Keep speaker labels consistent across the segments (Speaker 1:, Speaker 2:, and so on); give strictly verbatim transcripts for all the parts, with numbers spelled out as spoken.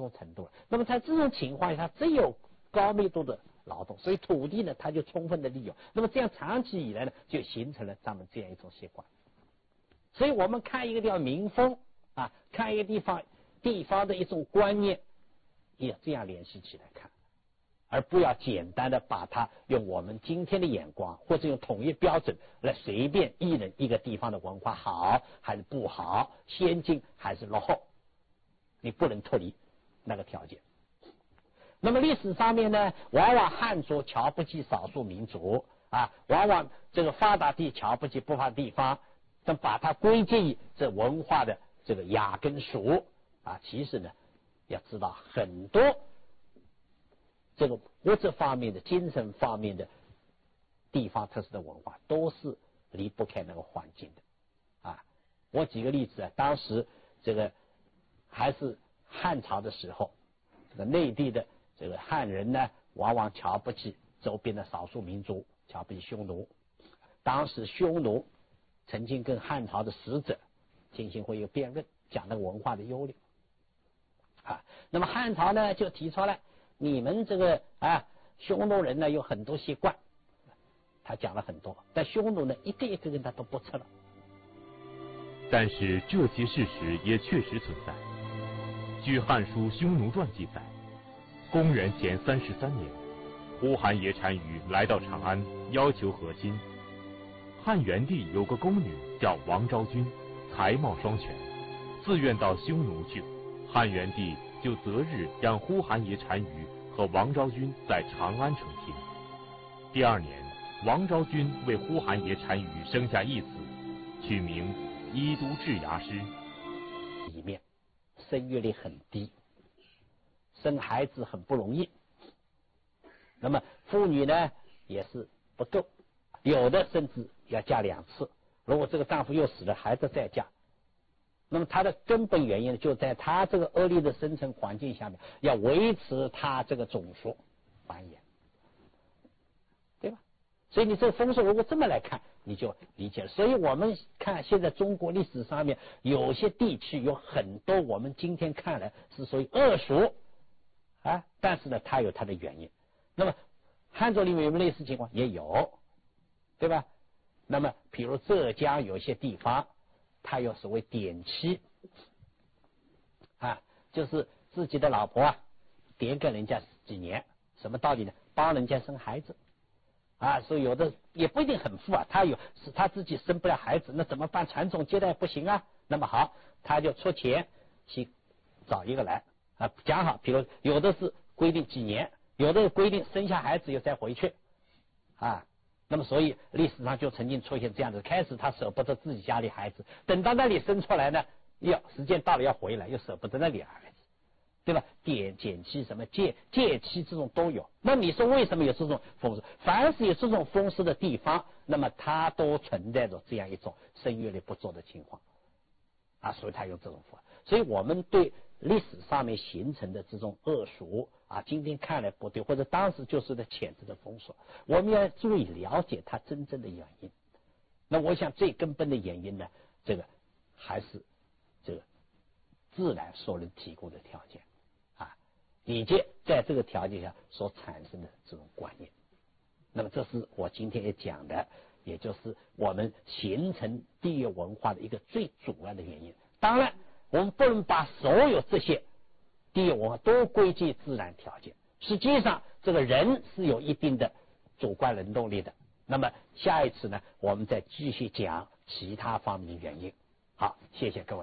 Speaker 1: 程度了。那么在这种情况下，只有高密度的劳动，所以土地呢，它就充分的利用。那么这样长期以来呢，就形成了咱们这样一种习惯。所以我们看一个地方民风啊，看一个地方地方的一种观念，也这样联系起来看，而不要简单的把它用我们今天的眼光或者用统一标准来随便议论一个地方的文化好还是不好，先进还是落后，你不能脱离那个条件。那么历史上面呢，往往汉族瞧不起少数民族啊，往往这个发达地瞧不起不发达地方，但把它归结于这文化的这个雅跟俗啊，其实呢，要知道很多这个物质方面的、精神方面的地方特色的文化，都是离不开那个环境的啊。我举个例子啊，当时这个还是汉朝的时候，这个内地的这个汉人呢，往往瞧不起周边的少数民族，瞧不起匈奴。当时匈奴曾经跟汉朝的使者进行过一个辩论，讲那个文化的优劣啊。那么汉朝呢就提出来，你们这个啊匈奴人呢有很多习惯，他讲了很多，但匈奴呢一个一个跟他都不测了。
Speaker 2: 但是这些事实也确实存在。据《汉书·匈奴传》记载，公元前三十三年，呼韩邪单于来到长安，要求和亲。汉元帝有个宫女叫王昭君，才貌双全，自愿到匈奴去。汉元帝就择日让呼韩邪单于和王昭君在长安成亲。第二年，王昭君为呼韩邪单于生下一子，取名伊都至牙师。
Speaker 1: 里面生育率很低，生孩子很不容易，那么妇女呢也是不够，有的甚至要嫁两次，如果这个丈夫又死了，孩子再嫁，那么他的根本原因就在他这个恶劣的生存环境下面，要维持他这个种族繁衍，对吧？所以你这个风俗如果这么来看，你就理解了。所以我们看现在中国历史上面有些地区有很多我们今天看来是属于恶俗啊，但是呢它有它的原因。那么汉族里面有没有类似情况？也有，对吧？那么比如浙江有些地方它有所谓典妻啊，就是自己的老婆啊点给人家几年，什么道理呢？帮人家生孩子啊，所以有的也不一定很富啊，他有是他自己生不了孩子，那怎么办？传宗接代不行啊。那么好，他就出钱去找一个来啊，讲好，比如有的是规定几年，有的规定生下孩子又再回去啊。那么所以历史上就曾经出现这样子，开始他舍不得自己家里孩子，等到那里生出来呢，要时间到了要回来，又舍不得那里孩子，对吧？点减妻什么借借妻这种都有。那你说为什么有这种风俗？凡是有这种风俗的地方，那么它都存在着这样一种生育率不足的情况啊，所以他用这种方法。所以我们对历史上面形成的这种恶俗啊，今天看来不对，或者当时就是在谴责的风俗，我们要注意了解它真正的原因。那我想最根本的原因呢，这个还是这个自然所能提供的条件啊，以及在这个条件下所产生的这种观念。那么这是我今天也讲的，也就是我们形成地域文化的一个最主要的原因。当然我们不能把所有这些地域文化都归结自然条件，实际上这个人是有一定的主观能动力的。那么下一次呢，我们再继续讲其他方面的原因。好，谢谢各位。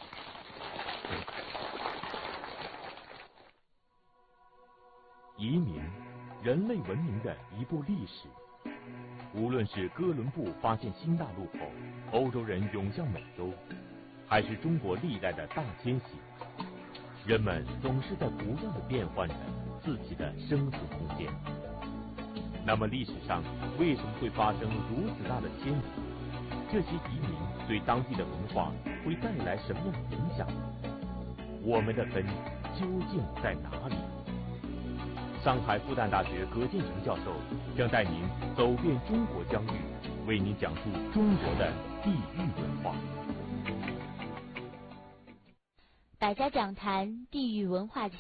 Speaker 2: 移民，人类文明的一部历史。无论是哥伦布发现新大陆后，欧洲人涌向美洲，还是中国历代的大迁徙，人们总是在不断的变换着自己的生存空间。那么历史上为什么会发生如此大的迁徙？这些移民对当地的文化会带来什么样的影响？我们的根究竟在哪里？上海复旦大学葛建成教授将带您走遍中国疆域，为您讲述中国的地域文化。
Speaker 3: 百家讲坛地域文化